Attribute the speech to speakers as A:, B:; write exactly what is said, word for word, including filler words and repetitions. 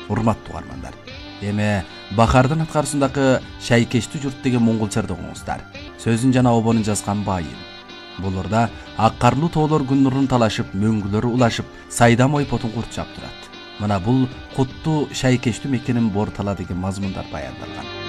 A: Урматтуу угармандар. Эми Бахардын аткарысындагы Шайкештүү журт деген моңгол чырды оңуңуздар. Сөзүн жана обонун жазган Байым. Булурда ак карлуу тоолор күн нурун талашып, мөңгүлөрү улашып, сайдам ойпотун курчап турат. Мына бул куттуу Шайкештүү мекенин бор тала деген мазмундар баяндалган.